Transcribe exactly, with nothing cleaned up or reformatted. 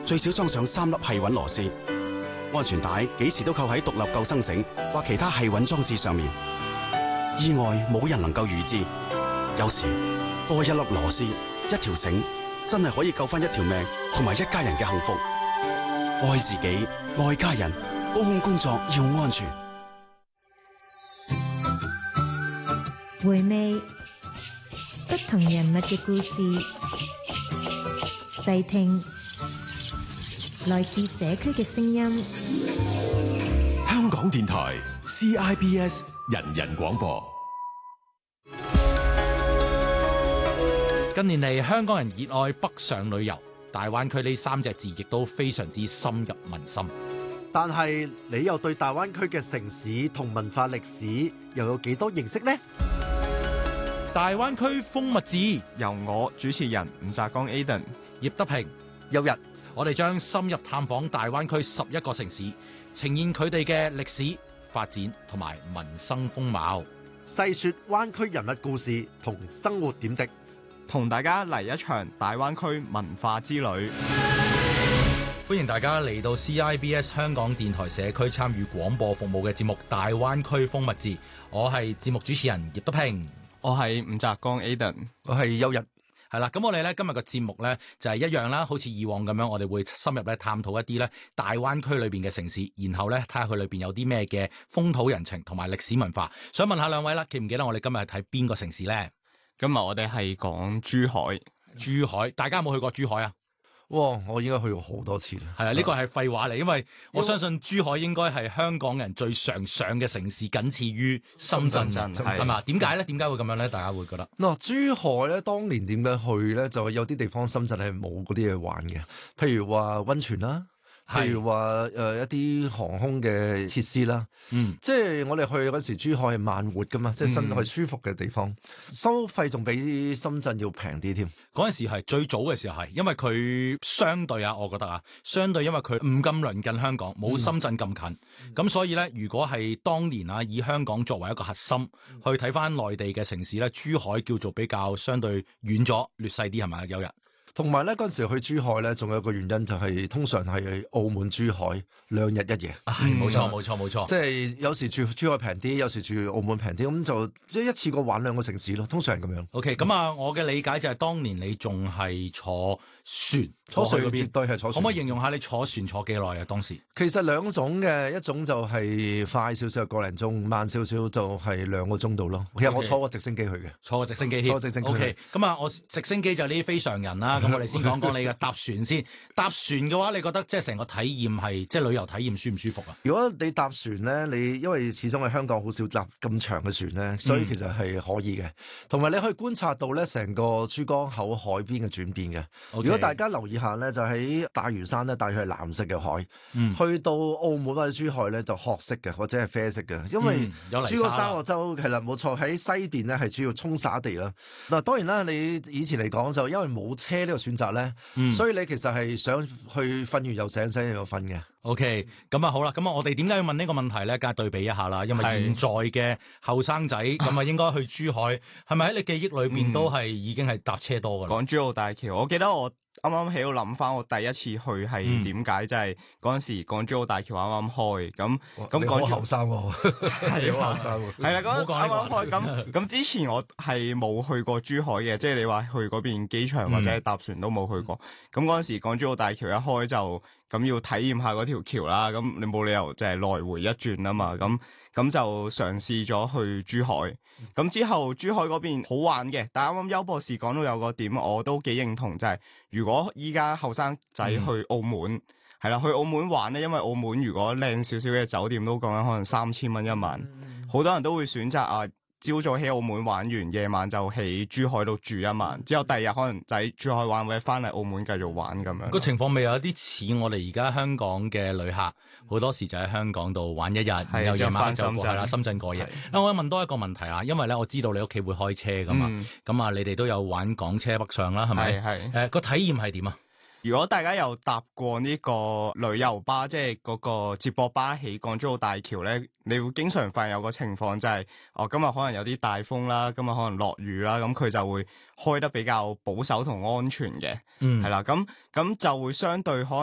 最少裝上三粒繫穩螺絲。安全帶幾時都扣喺獨立救生繩或其他繫穩裝置上面。意外冇人能夠預知，有時多一粒螺絲、一條繩，真係可以救翻一條命同埋一家人嘅幸福。愛自己，愛家人，高空工作要安全。 回味不同人物嘅故事，細聽來自社區嘅聲音。 香港電台 C I B S 人人廣播。 近年嚟，香港人熱愛北上旅遊，大灣區呢三隻字亦都非常之深入民心。 但係你又對大灣區嘅城市同文化歷史又有幾多認識呢？ 大灣區風物誌由我主持人吳澤剛 Aden、 葉德平、 有日， 我哋將深入探訪大灣區十一個城市，呈現佢哋嘅歷史發展同埋民生風貌， 細說灣區人物故事同生活點滴， 同大家嚟一場大灣區文化之旅。 歡迎大家嚟到 C I B S 香港電台社區參與廣播服務嘅節目《大灣區風物誌》，我係節目主持人葉德平。 我係吳澤剛 Aden， 我係休日， 係啦。咁我哋咧今日嘅節目咧就係一樣啦，好似以往咁樣，我哋會深入咧探討一啲咧大灣區裏邊嘅城市，然後咧睇下佢裏邊有啲咩嘅風土人情同埋歷史文化。想問下兩位啦，記唔記得我哋今日係睇邊個城市咧？ 今日我哋係講珠海。 珠海，大家有冇去過珠海啊？ 哇！我應該去過好多次啦。 係啊，呢個係廢話嚟，因為我相信珠海應該係香港人最常上嘅城市，僅次於深圳，係嘛？點解咧？點解會咁樣咧？大家會覺得嗱，珠海咧，當年點解去咧？就有啲地方深圳係冇嗰啲嘢玩嘅，譬如話溫泉啦。譬如話誒、呃、一啲航空嘅設施啦，嗯，即係我哋去嗰時珠海係慢活噶嘛，即係身係舒服嘅地方，嗯、收費仲比深圳要平啲添。 嗰陣時係最早嘅時候係，因為佢相對啊，我覺得啊，相對因為佢唔咁鄰近香港，冇深圳咁近，咁、嗯、所以咧，如果係當年啊以香港作為一個核心、嗯、去睇翻內地嘅城市咧，珠海叫做比較相對遠咗、劣細啲係咪啊？有日。 同埋咧，嗰陣時去珠海咧，仲有一個原因就係、是、通常係澳門珠海兩日一夜。 係冇錯冇錯冇錯。 即係有時住珠海平啲，有時住澳門平啲，咁就即係一次過玩兩個城市咯。通常係咁樣。 OK，咁啊，我嘅理解就係當年你仲係坐船，坐船嗰邊， 絕對係坐船。 可唔可以形容下你坐船坐幾耐啊？當時其實兩種嘅，一種就係快少少個零鐘，慢少少就係兩個鐘度咯。其實我坐過直升機去嘅， 坐過直升機添。 坐直升機。 OK，咁啊，我直升機就呢啲非常人啦。咁我哋先講講你嘅搭船先。搭船嘅話，你覺得即係成個體驗係即係旅遊體驗舒唔舒服啊？ 如果你搭船咧，你因為始終喺香港好少搭咁長嘅船咧，所以其實係可以嘅。同埋、嗯、你可以觀察到咧成個珠江口海邊嘅轉變嘅。Okay. 如果大家留意下咧，就喺大嶼山咧，大約係藍色嘅海；嗯、去到澳門或者珠海咧，就褐色嘅或者係啡色嘅。因為珠江三角洲係啦，冇錯，喺西邊咧係主要沖灑地啦。嗱，當然啦，你以前嚟講就因為冇車呢個選擇咧，嗯、所以你其實係想去瞓完又醒，醒完又瞓嘅。 OK，咁啊好啦，咁啊我哋點解要問呢個問題咧？梗係對比一下啦，因為現在嘅後生仔咁啊，應該去珠海，係咪喺你記憶裏邊都係已經係搭車多噶啦？ 港珠澳大橋，我記得我啱啱喺度諗翻，我第一次去係點解？即係嗰陣時港珠澳大橋啱啱開，咁咁港珠後生喎，係好後生喎， 係啦，嗰啱啱開，咁咁之前我係冇去過珠海嘅，即係你話去嗰邊機場或者係搭船都冇去過。咁嗰陣時港珠澳大橋一開就。咁要體驗下嗰條橋啦，咁你冇理由就係來回一轉啊嘛，咁咁就嘗試咗去珠海，咁之後珠海嗰邊好玩嘅，但係啱啱邱博士講到有個點，我都幾認同，就係、是、如果依家後生仔去澳門，係啦、嗯，去澳門玩咧，因為澳門如果靚少少嘅酒店都講緊可能三千蚊一晚，好、嗯、多人都會選擇啊。朝早喺澳門玩完，夜晚就喺珠海度住一晚，之後第二日可能就喺珠海玩，或者翻嚟澳門繼續玩咁樣。個情況咪有啲似我哋而家香港嘅旅客，好多時就喺香港度玩一日，然後夜晚就過係啦，深圳過夜。啊，我問多一個問題啊，因為咧我知道你屋企會開車噶嘛，咁啊、嗯、你哋都有玩港車北上啦，係咪？係誒個體驗係點啊？ 如果大家有搭過呢個旅遊巴，即係嗰個接駁巴起港珠澳大橋咧，你會經常發現有個情況就係、是，哦今日可能有啲大風啦，今日可能落雨啦，咁佢就會開得比較保守同安全嘅，係啦、嗯，咁咁就會相對可能。